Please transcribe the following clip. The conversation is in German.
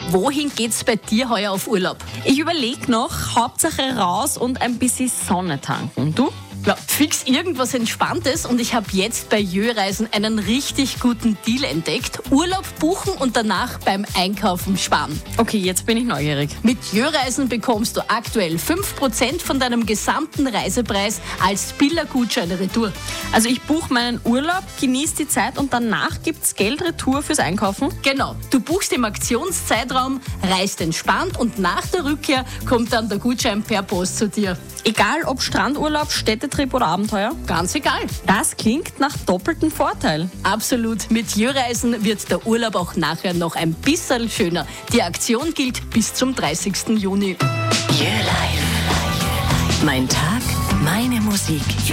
Wohin geht's bei dir heuer auf Urlaub? Ich überlege noch, Hauptsache raus und ein bisschen Sonne tanken. Du? Ja, fix irgendwas Entspanntes und ich habe jetzt bei Jö-Reisen einen richtig guten Deal entdeckt. Urlaub buchen und danach beim Einkaufen sparen. Okay, jetzt bin ich neugierig. Mit Jö-Reisen bekommst du aktuell 5% von deinem gesamten Reisepreis als Billergutscheine retour. Also ich buche meinen Urlaub, genieße die Zeit und danach gibt's Geld retour fürs Einkaufen? Genau, du buchst im Aktionszeitraum, reist entspannt und nach der Rückkehr kommt dann der Gutschein per Post zu dir. Egal ob Strandurlaub, Städtetrip oder Abenteuer? Ganz egal. Das klingt nach doppeltem Vorteil. Absolut. Mit Jö-Reisen wird der Urlaub auch nachher noch ein bisschen schöner. Die Aktion gilt bis zum 30. Juni. Jö Live. Mein Tag, meine Musik.